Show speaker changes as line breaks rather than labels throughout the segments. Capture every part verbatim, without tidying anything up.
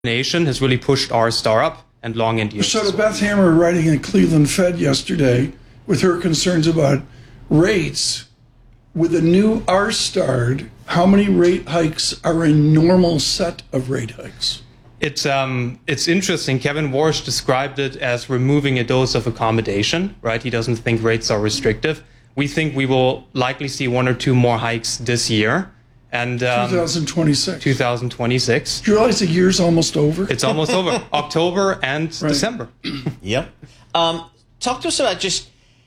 Nation has really pushed R star up and long end yields.
So Beth Hammer writing in Cleveland Fed yesterday with her concerns about rates. With a new R star, how many rate hikes are a normal set of rate hikes?
It's um it's interesting. Kevin Warsh described it as removing a dose of accommodation, right? He doesn't think rates are restrictive. We think we will likely see one or two more hikes this year. And um,
twenty twenty-six.
twenty twenty-six.
Do you realize the year's almost over?
It's almost over. October and
Right.
December.
Yep. Um, talk to us about just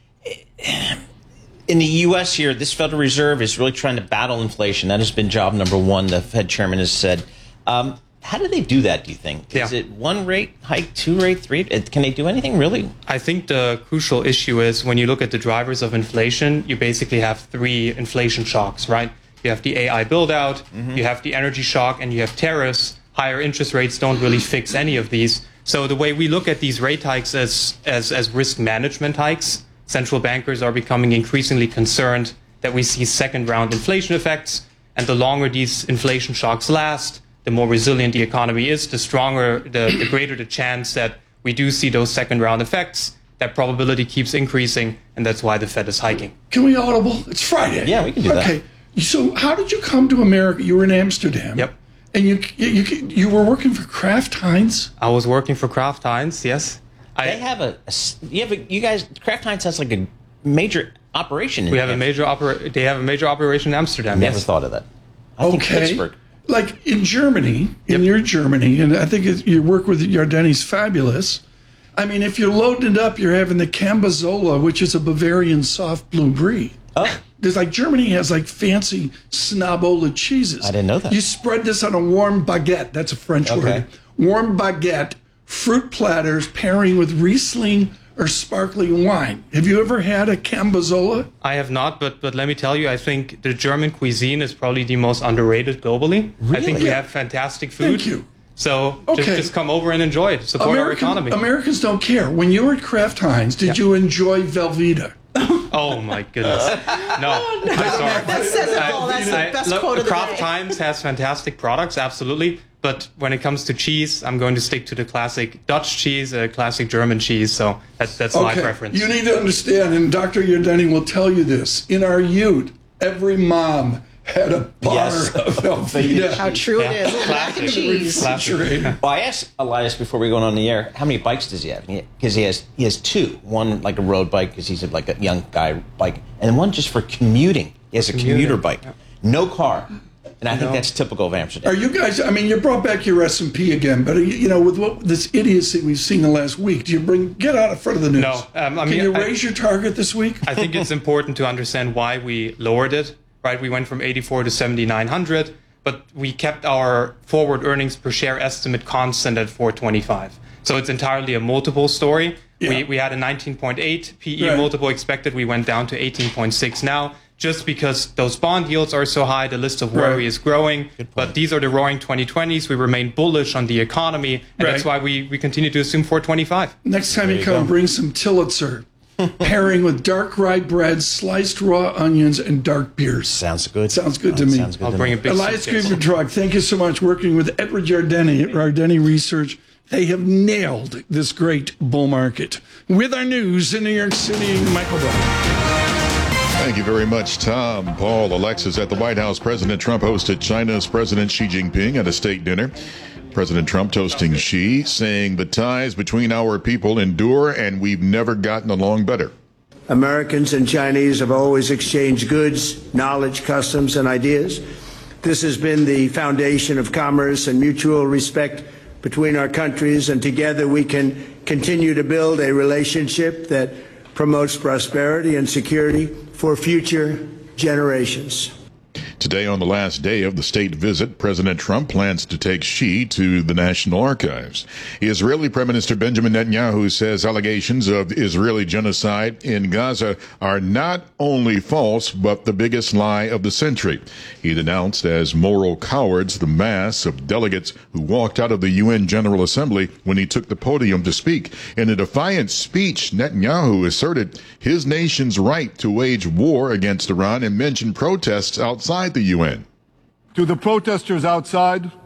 in the U S here, this Federal Reserve is really trying to battle inflation. That has been job number one, the Fed chairman has said. Um, how do they do that, do you think? Is
Yeah.
it one rate hike, two rate, three? Can they do anything really?
I think the crucial issue is when you look at the drivers of inflation, you basically have three inflation shocks, right? You have the A I build-out, mm-hmm. you have the energy shock, and you have tariffs. Higher interest rates don't really fix any of these. So the way we look at these rate hikes as, as, as risk management hikes, central bankers are becoming increasingly concerned that we see second-round inflation effects, and the longer these inflation shocks last, the more resilient the economy is, the stronger, the, the greater the chance that we do see those second-round effects. That probability keeps increasing, and that's why the Fed is hiking.
Can we audible? It's Friday.
Yeah, we can do that.
Okay. So how did you come to America? You were in Amsterdam.
Yep.
And you you you were working for Kraft Heinz?
I was working for Kraft Heinz, yes. I,
They have a, a you have a, you guys, Kraft Heinz has like a major operation in
we have a
Amsterdam.
major opera, They have a major operation in Amsterdam,
Never
yes.
thought of that. I think
Okay.
Pittsburgh.
Like in Germany, in your Germany, and I think it, you work with Yardeni's fabulous. I mean, if you're loading it up, you're having the Cambazola, which is a Bavarian soft blue brie.
Oh.
There's like Germany has like fancy snobola cheeses.
I didn't know that.
You spread this on a warm baguette. That's a French
Okay.
word. Warm baguette, fruit platters pairing with Riesling or sparkling wine. Have you ever had a Cambazola?
I have not, but but let me tell you, I think the German cuisine is probably the most underrated globally. I think we
Yeah.
have fantastic food.
Thank you.
So
Okay.
just, just come over and enjoy it. Support
American-
our economy.
Americans don't care. When you were at Kraft Heinz, did you enjoy Velveeta?
Oh my goodness. No, I'm sorry.
That says it
I-
all. That's the
I-
best
look,
quote of the
Kraft
day.
Heinz has fantastic products, absolutely. But when it comes to cheese, I'm going to stick to the classic Dutch cheese, a classic German cheese. So that's that's my preference.
You need to understand, and Doctor Yardeni will tell you this. In our youth, every mom had a bar
Yes.
of Velveeta.
How true it
Yeah.
is. Mac and
Classic.
cheese.
Classic.
Well, I asked Elias before we go on the air, how many bikes does he have? Because he has he has two. One like a road bike, because he's a, like a young guy bike, and one just for commuting. He has a
Commuting,
commuter bike,
yeah.
no car, and I think
No.
that's typical of Amsterdam.
Are you guys? I mean, you brought back your S and P again, but you know, with what this idiocy we've seen the last week, do you bring get out in front of the news?
No, um, I
Can
mean,
you
I-
raise your target this week?
I think it's important to understand why we lowered it, right? We went from eighty-four to seventy-nine hundred, but we kept our forward earnings per share estimate constant at four twenty-five. So it's entirely a multiple story.
Yeah.
We, we had a nineteen point eight P E
Right.
multiple expected. We went down to eighteen point six now, just because those bond yields are so high, the list of worry
Right.
is growing. But these are the roaring twenty twenties. We remain bullish on the economy, and that's
Right.
why we, we continue to assume four twenty-five.
Next time you,
you
come,
go.
bring some Tillitzer, pairing with dark rye bread, sliced raw onions, and dark beers.
Sounds good.
Sounds good to
Uh,
me.
Sounds good
I'll
to
bring
me.
a big
Elias
suitcase.
Greenberg, thank you so much. Working with Edward Yardeni at Yardeni Research, they have nailed this great bull market. With our news in New York City, Michael Bell.
Thank you very much, Tom. Paul, Alexis, at the White House, President Trump hosted China's President Xi Jinping at a state dinner. President Trump toasting Xi, saying the ties between our people endure and we've never gotten along better.
Americans and Chinese have always exchanged goods, knowledge, customs, and ideas. This has been the foundation of commerce and mutual respect between our countries, and together we can continue to build a relationship that promotes prosperity and security for future generations.
Today, on the last day of the state visit, President Trump plans to take Xi to the National Archives. Israeli Prime Minister Benjamin Netanyahu says allegations of Israeli genocide in Gaza are not only false, but the biggest lie of the century. He denounced as moral cowards the mass of delegates who walked out of the U N General Assembly when he took the podium to speak. In a defiant speech, Netanyahu asserted his nation's right to wage war against Iran and mentioned protests outside the U N.
To the protesters outside,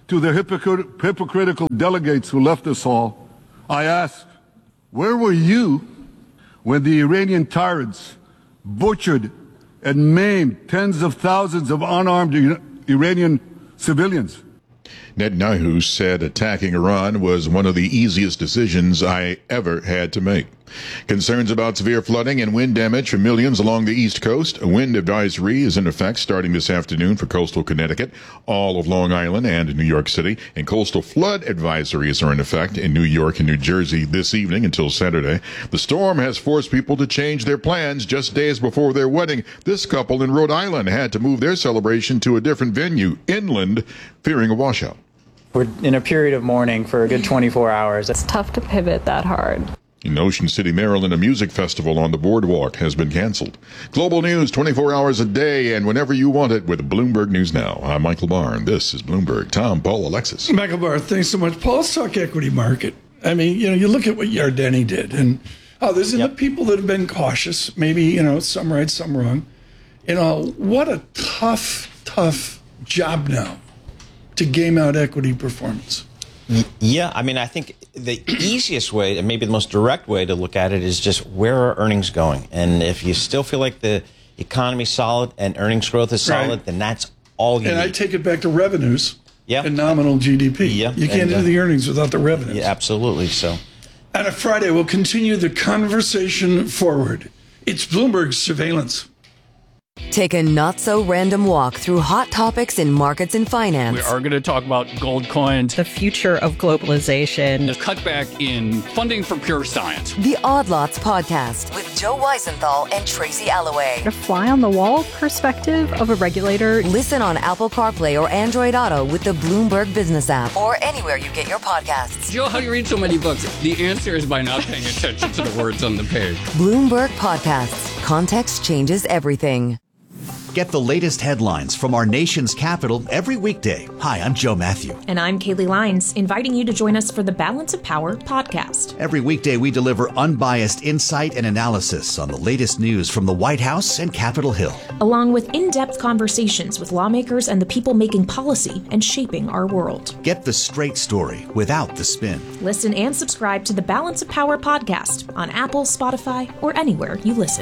to the hypocrit- hypocritical delegates who left us all, I ask, where were you when the Iranian tyrants butchered and maimed tens of thousands of unarmed Iranian civilians?
Netanyahu said attacking Iran was one of the easiest decisions I ever had to make. Concerns about severe flooding and wind damage for millions along the East Coast. A wind advisory is in effect starting this afternoon for coastal Connecticut, all of Long Island, and New York City. And coastal flood advisories are in effect in New York and New Jersey this evening until Saturday. The storm has forced people to change their plans just days before their wedding. This couple in Rhode Island had to move their celebration to a different venue, inland, fearing a washout.
We're in a period of mourning for a good twenty-four hours.
It's tough to pivot that hard.
In Ocean City, Maryland, a music festival on the boardwalk has been canceled. Global news twenty-four hours a day and whenever you want it with Bloomberg News Now. I'm Michael Barr, and this is Bloomberg. Tom, Paul, Alexis.
Michael Barr, thanks so much. Paul, let's talk equity market. I mean, you know, you look at what Yardeni did, and oh, there's yep. people that have been cautious. Maybe, you know, some right, some wrong. You know, what a tough, tough job now to game out equity performance.
Yeah, I mean, I think the easiest way, and maybe the most direct way to look at it is just where are earnings going? And if you still feel like the economy's solid and earnings growth is solid, right. then that's all you
and
need.
And I take it back to revenues
yeah.
and nominal G D P.
Yeah.
You can't
and, uh,
do the earnings without the revenues.
Yeah, absolutely. So,
on a Friday, we'll continue the conversation forward. It's Bloomberg's surveillance.
Take a not-so-random walk through hot topics in markets and finance.
We are going to talk about gold coins,
the future of globalization,
the cutback in funding for pure science.
The Odd Lots podcast with Joe Weisenthal and Tracy Alloway.
A fly-on-the-wall perspective of a regulator.
Listen on Apple CarPlay or Android Auto with the Bloomberg Business app or anywhere you get your podcasts.
Joe, how do you read so many books? The answer is by not paying attention to the words on the page.
Bloomberg Podcasts. Context changes everything.
Get the latest headlines from our nation's capital every weekday. Hi, I'm Joe Matthew.
And I'm Kaylee Lyons, inviting you to join us for the Balance of Power podcast.
Every weekday, we deliver unbiased insight and analysis on the latest news from the White House and Capitol Hill,
along with in-depth conversations with lawmakers and the people making policy and shaping our world.
Get the straight story without the spin.
Listen and subscribe to the Balance of Power podcast on Apple, Spotify, or anywhere you listen.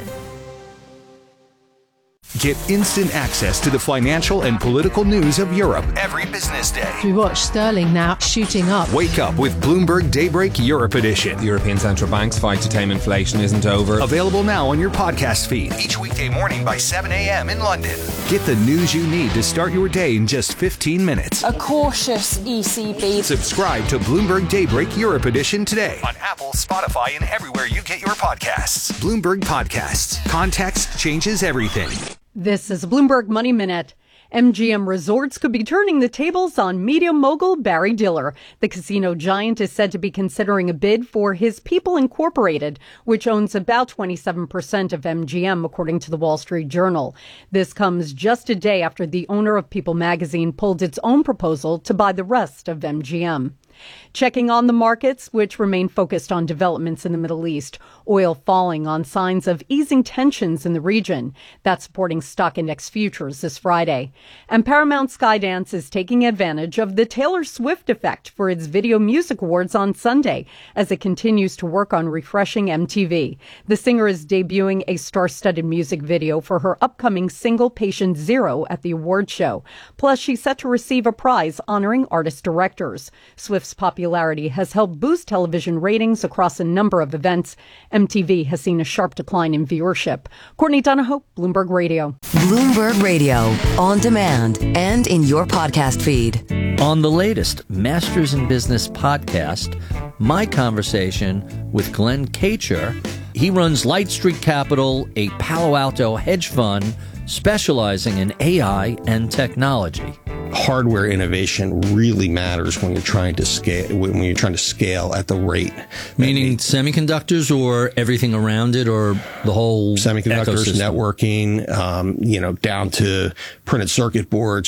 Get instant access to the financial and political news of Europe every business day.
We watch sterling now shooting up.
Wake up with Bloomberg Daybreak Europe Edition.
The European Central Bank's fight to tame inflation isn't over.
Available now on your podcast feed each weekday morning by seven a.m. in London. Get the news you need to start your day in just fifteen minutes.
A cautious E C B.
Subscribe to Bloomberg Daybreak Europe Edition today on Apple, Spotify, and everywhere you get your podcasts. Bloomberg Podcasts. Context changes everything.
This is Bloomberg Money Minute. M G M Resorts could be turning the tables on media mogul Barry Diller. The casino giant is said to be considering a bid for his People Incorporated, which owns about twenty-seven percent of M G M, according to the Wall Street Journal. This comes just a day after the owner of People magazine pulled its own proposal to buy the rest of M G M. Checking on the markets, which remain focused on developments in the Middle East. Oil falling on signs of easing tensions in the region. That's supporting stock index futures this Friday. And Paramount Skydance is taking advantage of the Taylor Swift effect for its Video Music Awards on Sunday as it continues to work on refreshing M T V. The singer is debuting a star-studded music video for her upcoming single Patient Zero at the award show. Plus, she's set to receive a prize honoring artist-directors. Swift's popularity has helped boost television ratings across a number of events. M T V has seen a sharp decline in viewership. Courtney Donahoe, Bloomberg Radio.
Bloomberg Radio, on demand and in your podcast feed.
On the latest Masters in Business podcast, my conversation with Glenn Kacher. He runs Light Street Capital, a Palo Alto hedge fund specializing in A I and technology.
Hardware innovation really matters when you're trying to scale, when you're trying to scale at the rate.
Meaning semiconductors or everything around it, or the whole
semiconductors,
ecosystem?
Networking, um, you know, down to printed circuit boards, just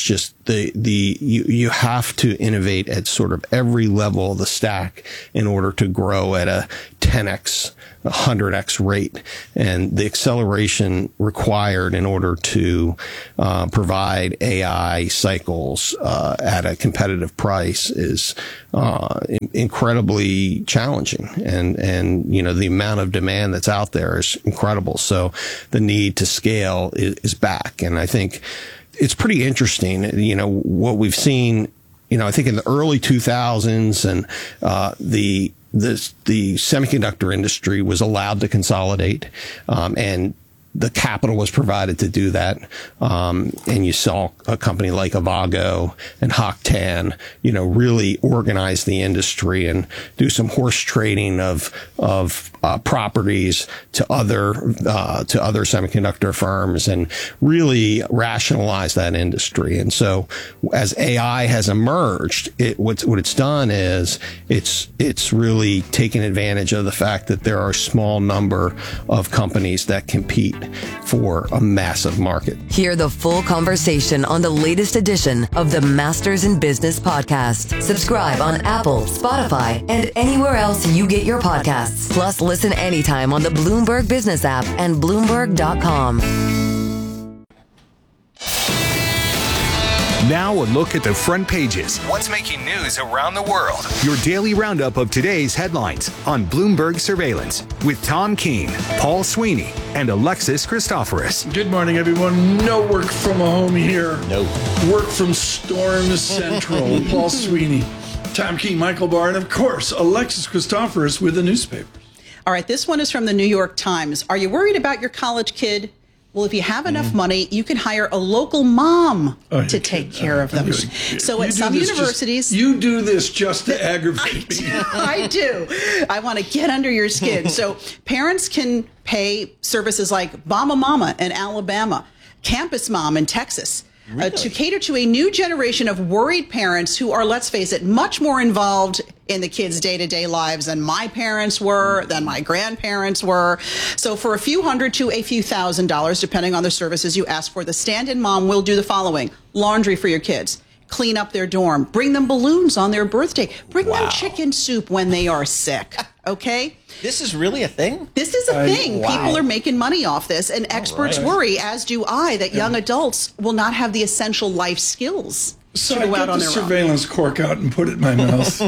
the the you, you have to innovate at sort of every level of the stack in order to grow at a ten x, one hundred x rate, and the acceleration required in order to uh, provide A I cycles uh, at a competitive price is uh, in- incredibly challenging, and and you know the amount of demand that's out there is incredible. So the need to scale is, is back, and I think it's pretty interesting. You know what we've seen. You know, I think in the early two thousands, and uh, the the the semiconductor industry was allowed to consolidate, um, and the capital was provided to do that. Um, and you saw a company like Avago and Hock Tan, you know, really organize the industry and do some horse trading of, of, uh, properties to other, uh, to other semiconductor firms and really rationalize that industry. And so as A I has emerged, it, what, what it's done is it's, it's really taken advantage of the fact that there are a small number of companies that compete for a massive market.
Hear the full conversation on the latest edition of the Masters in Business podcast. Subscribe on Apple, Spotify, and anywhere else you get your podcasts. Plus, listen anytime on the Bloomberg Business app and Bloomberg dot com.
Now a look at the front pages. What's making news around the world? Your daily roundup of today's headlines on Bloomberg Surveillance with Tom Keene, Paul Sweeney, and Alexis Christoforous.
Good morning, everyone. No work from home here.
No.
Work from Storm Central. Paul Sweeney, Tom Keene, Michael Barr, and of course, Alexis Christoforous with the newspapers.
All right, this one is from the New York Times. Are you worried about your college kid? Well, if you have enough mm. money, you can hire a local mom oh, to take care of them.
You,
so
you
at some universities...
Just, you do this just to aggravate me.
I do. I want to get under your skin. So parents can pay services like Mama Mama in Alabama, Campus Mom in Texas, really? uh, to cater to a new generation of worried parents who are, let's face it, much more involved in the kids' day-to-day lives than my parents were, than my grandparents were. So for a few hundred to a few thousand dollars, depending on the services you ask for, the stand-in mom will do the following: laundry for your kids, clean up their dorm, bring them balloons on their birthday, bring wow. them chicken soup when they are sick, okay?
This is really a thing?
This is a
I,
thing.
wow.
People are making money off this, and experts right. worry, as do I, that young yeah. adults will not have the essential life skills
so
to go
I
out on
the
their
surveillance
own.
cork out and put it in my mouth.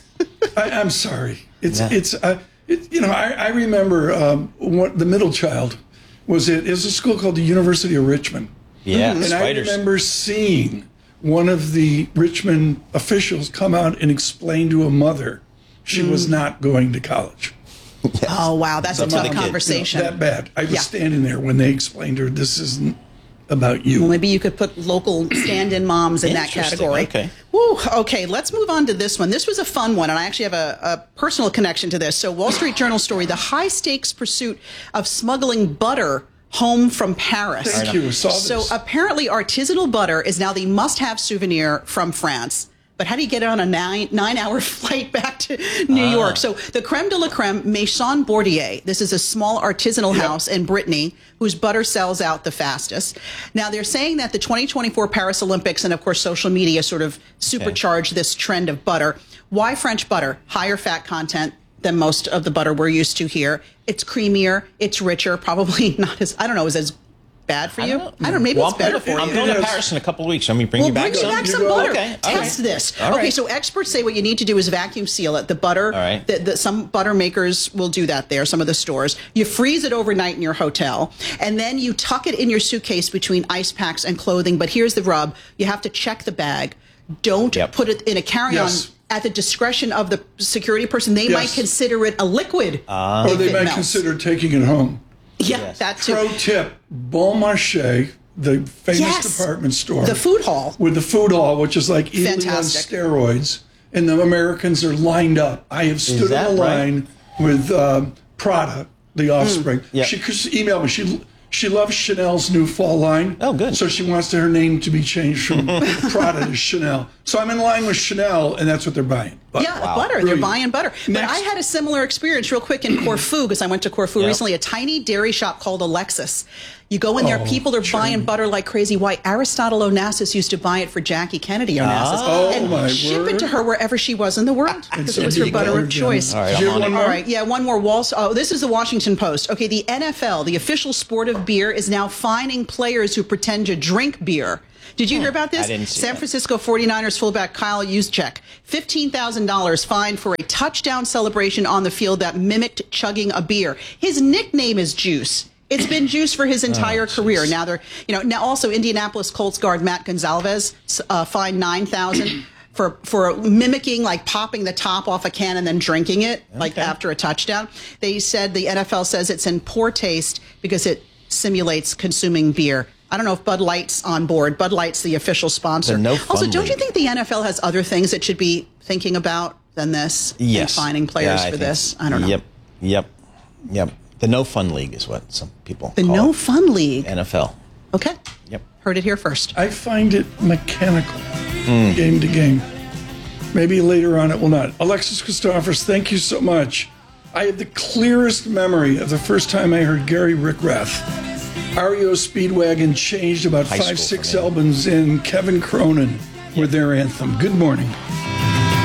I, I'm sorry. It's yeah. it's uh, it, you know I, I remember um, what the middle child was. It is a school called the University of Richmond.
Yeah,
and
spiders.
I remember seeing one of the Richmond officials come out and explain to a mother she mm. was not going to college.
Yes. Oh wow, that's Some a tough conversation.
You know, that bad. I was
yeah.
standing there when they explained to her, "This isn't about you."
Well, maybe you could put local stand-in moms in that category.
Okay.
Woo, okay, let's move on to this one. This was a fun one, and I actually have a, a personal connection to this. So, Wall Street Journal story: the high-stakes pursuit of smuggling butter home from Paris.
Thank you. Saw this.
So apparently, artisanal butter is now the must-have souvenir from France. But how do you get on a nine, nine-hour flight back to New ah. York? So the creme de la creme, Maison Bordier. This is a small artisanal yep. house in Brittany whose butter sells out the fastest. Now, they're saying that the twenty twenty-four Paris Olympics and, of course, social media sort of supercharged okay. this trend of butter. Why French butter? Higher fat content than most of the butter we're used to here. It's creamier. It's richer. Probably not as, I don't know, is as bad for you? I don't know. I don't know maybe
well,
it's better for you.
I'm going to Paris in a couple of weeks. Let me bring
well,
you back
bring
some.
Bring me back some butter.
Okay.
Test
right.
this.
All
okay,
right.
so experts say what you need to do is vacuum seal it. The butter,
right.
the, the, some butter makers will do that there, some of the stores. You freeze it overnight in your hotel, and then you tuck it in your suitcase between ice packs and clothing. But here's the rub. You have to check the bag. Don't
yep.
put it in a carry-on.
Yes.
At the discretion of the security person. They
yes.
might consider it a liquid.
Uh,
or they might
melts.
consider taking it home.
Yeah,
yes.
that too.
Pro tip, Bon Marché, the famous
yes.
department store.
The food hall.
With the food hall, which is like eating on steroids. And the Americans are lined up. I have stood in a line right? with um, Prada, the offspring. Mm. Yep. She emailed me. She she loves Chanel's new fall line.
Oh, good.
So she wants her name to be changed from Prada to Chanel. So I'm in line with Chanel, and that's what they're buying. But,
yeah,
wow.
butter.
Brilliant.
They're buying butter. But
Next.
I had a similar experience real quick in Corfu because I went to Corfu
Yep.
recently, a tiny dairy shop called Alexis. You go in there,
Oh,
people are
sure.
buying butter like crazy. Why? Aristotle Onassis used to buy it for Jackie Kennedy Onassis
Oh,
and
my
ship
word.
it to her wherever she was in the world
And
because
so
it was
do
her
you
butter
go
of
again.
choice.
All right,
Do you
I'm
have
on
one
it.
more?
All right, yeah, one more. Wall. Oh, this is the Washington Post. Okay, the N F L, the official sport of beer, is now fining players who pretend to drink beer. Did you hear about this?
I didn't see
San
that.
Francisco forty-niners fullback Kyle Juszczyk, fifteen thousand dollars fined for a touchdown celebration on the field that mimicked chugging a beer. His nickname is Juice. It's been Juice for his entire
Oh,
career. Now they're, you know, now also Indianapolis Colts guard Matt Gonzalez uh, fined nine thousand dollars for for mimicking, like popping the top off a can and then drinking it, like after a touchdown. They said the N F L says it's in poor taste because it simulates consuming beer. I don't know if Bud Light's on board. Bud Light's the official sponsor.
The No Fun
also, don't you
League.
think the N F L has other things it should be thinking about than this?
Yes.
And fining players
Yeah, I
for
think-
this? I don't know.
Yep. Yep. Yep. The No Fun League is what some people
The
call
No
it.
Fun League.
N F L.
Okay.
Yep.
Heard it here first.
I find it mechanical,
Mm.
game to game. Maybe later on it will not. Alexis Christophers, thank you so much. I have the clearest memory of the first time I heard Gary Rickrath. R E O Speedwagon changed about
High
five,
school
six
for me.
albums in. Kevin Cronin with their anthem. Good morning.